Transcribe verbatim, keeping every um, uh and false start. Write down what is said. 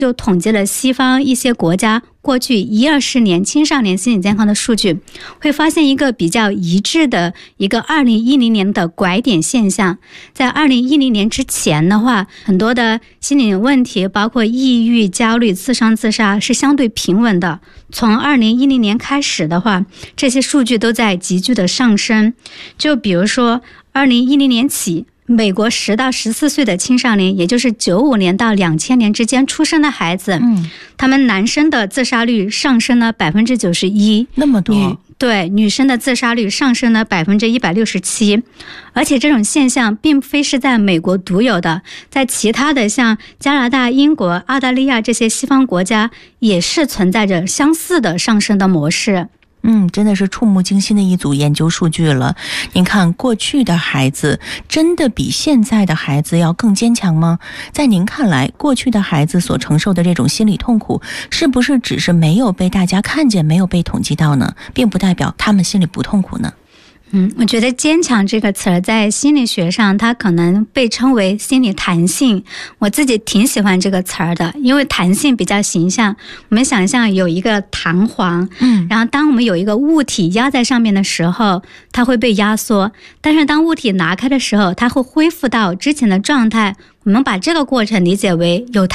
就统计了西方一些国家过去一二十年青少年心理健康的数据，会发现一个比较一致的一个二零一零年的拐点现象。在二零一零年之前的话，很多的心理问题，包括抑郁、焦虑、自伤、自杀是相对平稳的。从二零一零年开始的话，这些数据都在急剧的上升。就比如说二零一零年起，美国十到十四岁的青少年，也就是九五年到两千年之间出生的孩子，嗯，他们男生的自杀率上升了百分之九十一， 那么多。 对，女生的自杀率上升了百分之一百六十七，而且这种现象并非是在美国独有的，在其他的像加拿大、英国、澳大利亚这些西方国家也是存在着相似的上升的模式。 嗯，真的是触目惊心的一组研究数据了。您看，过去的孩子真的比现在的孩子要更坚强吗？在您看来，过去的孩子所承受的这种心理痛苦，是不是只是没有被大家看见，没有被统计到呢？并不代表他们心里不痛苦呢？ 嗯，我觉得坚强这个词儿在心理学上，它可能被称为心理弹性。我自己挺喜欢这个词儿的，因为弹性比较形象。我们想象有一个弹簧，嗯，然后当我们有一个物体压在上面的时候，它会被压缩，但是当物体拿开的时候，它会恢复到之前的状态。我们把这个过程理解为有